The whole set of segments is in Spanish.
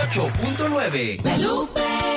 98.9. La Lupe.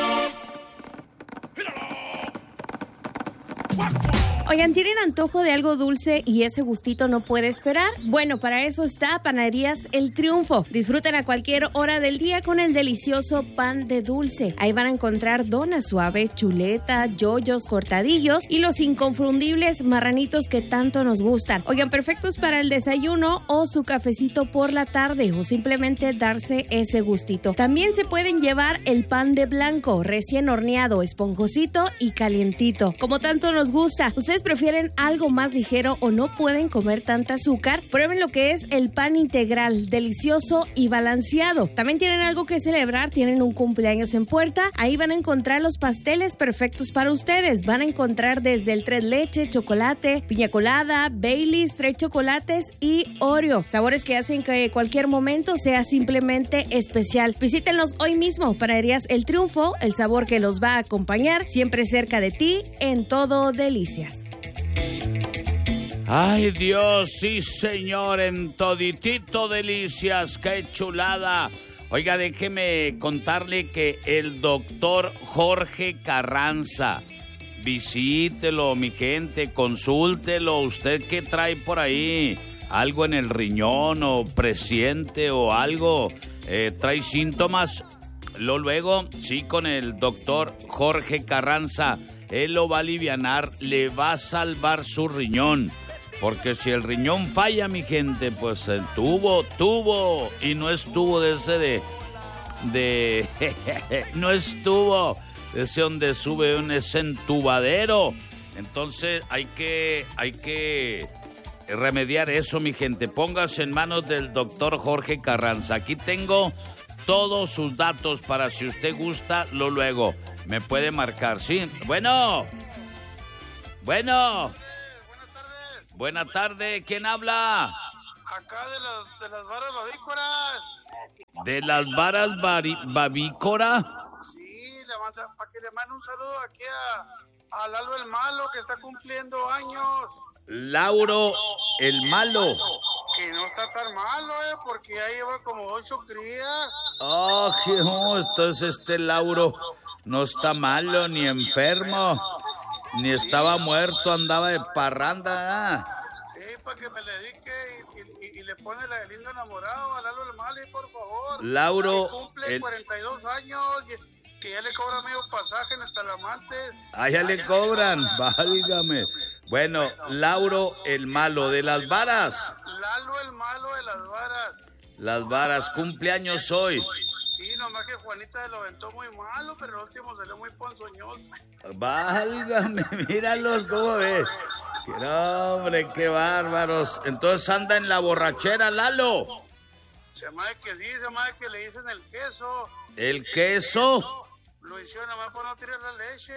Oigan, ¿tienen antojo de algo dulce y ese gustito no puede esperar? Bueno, para eso está Panaderías El Triunfo. Disfruten a cualquier hora del día con el delicioso pan de dulce. Ahí van a encontrar dona suave, chuleta, yoyos, cortadillos y los inconfundibles marranitos que tanto nos gustan. Oigan, perfectos para el desayuno o su cafecito por la tarde o simplemente darse ese gustito. También se pueden llevar el pan de blanco, recién horneado, esponjosito y calientito. Como tanto nos gusta. ¿Ustedes prefieren algo más ligero o no pueden comer tanta azúcar? Prueben lo que es el pan integral, delicioso y balanceado. También tienen algo que celebrar, tienen un cumpleaños en puerta. Ahí van a encontrar los pasteles perfectos para ustedes. Van a encontrar desde el tres leche, chocolate, piña colada, Baileys, 3 chocolates y Oreo. Sabores que hacen que cualquier momento sea simplemente especial. Visítenlos hoy mismo. Panaderías El Triunfo, el sabor que los va a acompañar siempre cerca de ti en todo Delicias. Ay, Dios, sí, señor, en toditito Delicias, qué chulada. Oiga, déjeme contarle que el doctor Jorge Carranza, visítelo, mi gente, consúltelo. ¿Usted qué trae por ahí? ¿Algo en el riñón o presiente o algo? ¿Trae síntomas? Luego, sí, con el doctor Jorge Carranza, él lo va a alivianar, le va a salvar su riñón. Porque si el riñón falla, mi gente, pues tubo, y no estuvo de ese no estuvo de ese donde sube ese entubadero. Entonces hay que remediar eso, mi gente. Póngase en manos del doctor Jorge Carranza. Aquí tengo todos sus datos para si usted gusta, luego me puede marcar. Sí, bueno. Buenas tardes, ¿quién habla? Acá de las varas babícoras. ¿De las varas babícoras? Sí, para que le mande un saludo aquí a Lalo el Malo, que está cumpliendo años. Lauro el Malo. Que no está tan malo, porque ya lleva como 8 crías. Oh, no, entonces Lauro no está malo, ni enfermo. Ni estaba muerto, andaba de parranda. Sí, para que me le dedique y le pone la de lindo enamorado a Lalo el Mali, por favor. Lauro. Cumple 42 años, que ya le cobran medio pasaje en Talamantes. Ah, ya le cobran, válgame. Bueno, Lauro el Malo, de las varas. Lalo el Malo de las varas. Las varas, cumpleaños hoy. Sí, nomás que Juanita se lo aventó muy malo, pero el último salió muy ponzoñoso. Válgame, míralos, ¿cómo ves? No, hombre, qué bárbaros. Entonces anda en la borrachera, Lalo. Se llama que le dicen el queso. ¿El queso? Lo hicieron nomás por no tirar la leche.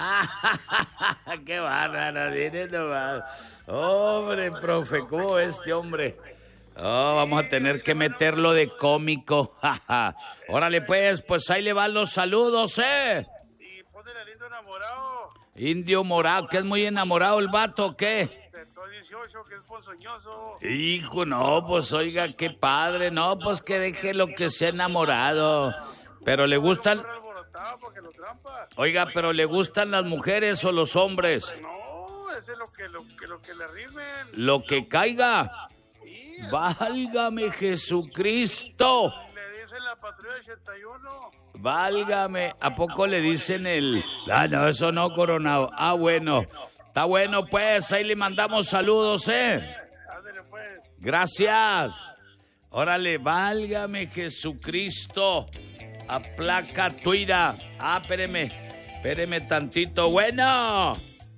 Qué bárbaro, dile nomás. Hombre, profe, ¿cómo es este hombre? Oh, vamos a tener que meterlo de cómico. Órale, pues ahí le van los saludos, Y ponle el lindo enamorado. Indio morado, que es muy enamorado el vato, ¿qué? De todo 18, que es ponzoñoso. Hijo, no, pues oiga, qué padre. No, pues que deje lo que sea enamorado. Pero le gustan... Oiga, pero ¿le gustan las mujeres o los hombres? No, ese es lo que le rimen. Lo que caiga. Sí, válgame Jesucristo. Le dicen la Patrulla 81. Válgame, ¿a poco le dicen el...? Ah, no, eso no, Coronado. Ah, bueno. Está bueno, pues, ahí le mandamos saludos, Ándale, pues. Gracias. Órale, válgame Jesucristo. Aplaca tu ira. Ah, espéreme tantito. Bueno.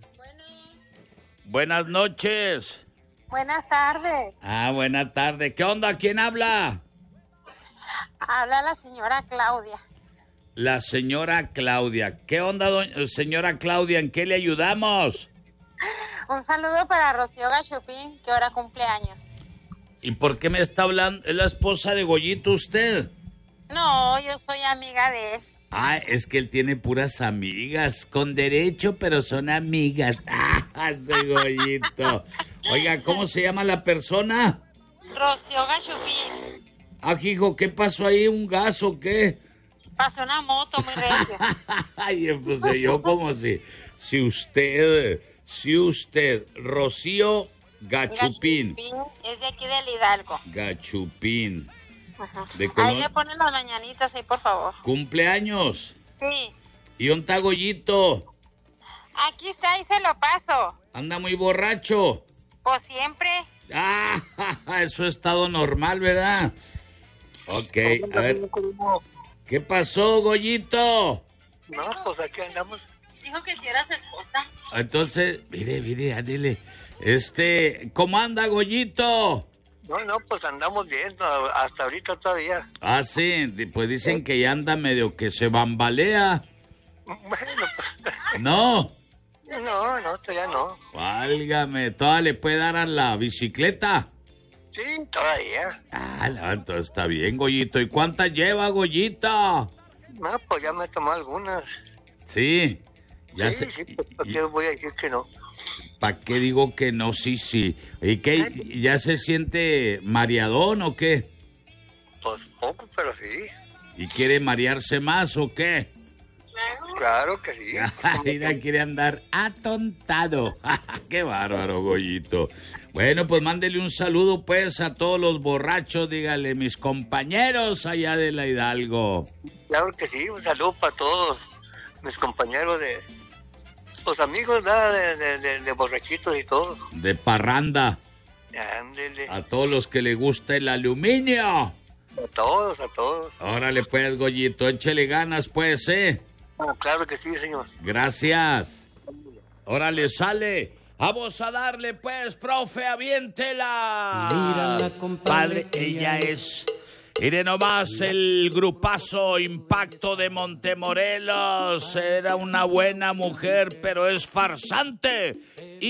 Buenas noches. Buenas tardes. Ah, buenas tardes. ¿Qué onda? ¿Quién habla? Habla la señora Claudia. La señora Claudia. ¿Qué onda, señora Claudia? ¿En qué le ayudamos? Un saludo para Rocío Gachupín, que ahora cumple años. ¿Y por qué me está hablando? ¿Es la esposa de Goyito usted? No, yo soy amiga de él. Ah, es que él tiene puras amigas, con derecho, pero son amigas. Ah, ese Goyito. Oiga, ¿cómo se llama la persona? Rocío Gachupín. Ah, hijo, ¿qué pasó ahí? ¿Un gas o qué? Pasó una moto muy recia. Ay, pues yo como si usted, Rocío Gachupín. Es de aquí del Hidalgo. Gachupín. Ajá. De Ahí le ponen las mañanitas ahí, por favor. ¿Cumpleaños? Sí. ¿Y un tagollito? Aquí está, ahí se lo paso. ¿Anda muy borracho? Pues siempre. Ah, eso es estado normal, ¿verdad? Ok, a ver. ¿Qué pasó, Goyito? No, pues aquí andamos. Dijo que si era su esposa. Entonces, mire, ándele. ¿Cómo anda, Goyito? No, pues andamos bien, hasta ahorita todavía. Ah, sí, pues dicen que ya anda medio que se bambalea. Bueno, pues, No, no, todavía no. válgame, ¿todavía le puede dar a la bicicleta? Sí, todavía. Ah, no, entonces está bien, Goyito. ¿Y cuántas lleva, Goyito? No, pues ya me tomé algunas. Sí, ya Sí, pues ¿para qué voy a decir que no? ¿Para qué digo que no? Sí. ¿Y qué? ¿Ya se siente mareadón o qué? Pues poco, pero sí. ¿Y quiere marearse más o qué? Claro que sí. Mira, quiere andar atontado. Qué bárbaro, Goyito. Bueno, pues mándele un saludo pues a todos los borrachos, dígale, mis compañeros allá de la Hidalgo. Claro que sí, un saludo para todos mis compañeros los amigos, nada, de borrachitos y todo. De parranda. Ándele. A todos los que le gusta el aluminio. A todos. Órale pues, Goyito, échele ganas pues, Claro que sí, señor. Gracias. Órale, sale. Vamos a darle pues, profe, aviéntela. Mírala, compadre, Ella es. Mire nomás el grupazo Impacto de Montemorelos. Era una buena mujer, pero es farsante.